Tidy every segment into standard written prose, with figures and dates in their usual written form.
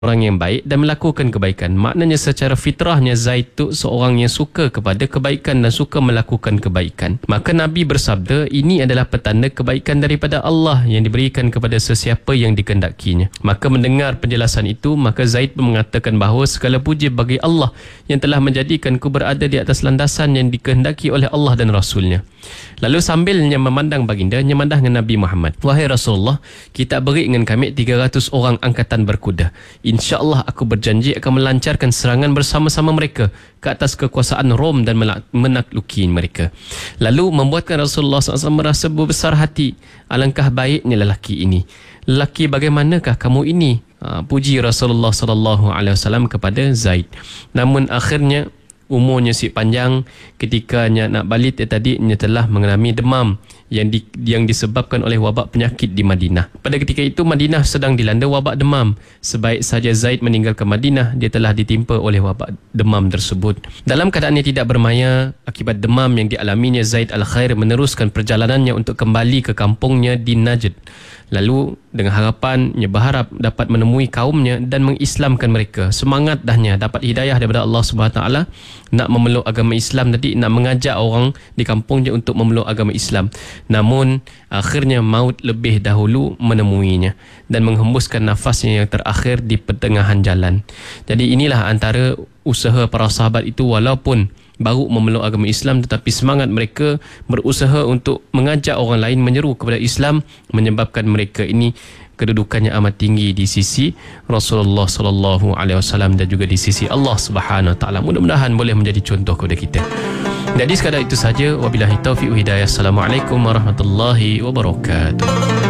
orang yang baik dan melakukan kebaikan. Maknanya secara fitrahnya Zaid tu seorang yang suka kepada kebaikan dan suka melakukan kebaikan. Maka Nabi bersabda, ini adalah petanda kebaikan daripada Allah yang diberikan kepada sesiapa yang dikehendakinya. Maka mendengar penjelasan itu, maka Zaid pun mengatakan bahawa segala puji bagi Allah yang telah menjadikanku berada di atas landasan yang dikehendaki oleh Allah dan Rasulnya. Lalu sambilnya memandang baginda, nyemandah dengan Nabi Muhammad, wahai Rasulullah, kita beri dengan kami 300 orang angkatan berkuda. InsyaAllah aku berjanji akan melancarkan serangan bersama-sama mereka ke atas kekuasaan Rom dan menakluki mereka. Lalu membuatkan Rasulullah SAW merasa berbesar hati. Alangkah baiknya lelaki ini. Lelaki bagaimanakah kamu ini? Puji Rasulullah SAW kepada Zaid. Namun akhirnya umurnya si panjang, ketika nak balik tadi telah mengalami demam yang disebabkan oleh wabak penyakit di Madinah. Pada ketika itu Madinah sedang dilanda wabak demam. Sebaik saja Zaid meninggalkan Madinah, dia telah ditimpa oleh wabak demam tersebut. Dalam keadaan yang tidak bermaya akibat demam yang dialaminya, Zaid Al-Khair meneruskan perjalanannya untuk kembali ke kampungnya di Najd. Lalu dengan harapannya berharap dapat menemui kaumnya dan mengislamkan mereka. Semangat dahnya dapat hidayah daripada Allah SWT, nak memeluk agama Islam tadi, nak mengajak orang di kampungnya untuk memeluk agama Islam. Namun akhirnya maut lebih dahulu menemuinya dan menghembuskan nafasnya yang terakhir di pertengahan jalan. Jadi inilah antara usaha para sahabat itu, walaupun baru memeluk agama Islam, tetapi semangat mereka berusaha untuk mengajak orang lain menyeru kepada Islam, menyebabkan mereka ini kedudukannya amat tinggi di sisi Rasulullah SAW dan juga di sisi Allah Subhanahu Wa Taala. Mudah-mudahan boleh menjadi contoh kepada kita. Jadi sekadar itu saja. Wabillahi taufiq wa hidayah. Assalamualaikum warahmatullahi wabarakatuh.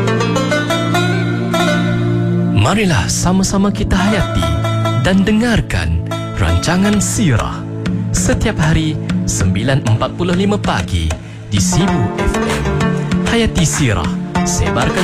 Marilah sama-sama kita hayati dan dengarkan rancangan Sirah setiap hari 9.45 pagi di Sibu FM. Hayati Sirah, sebarkan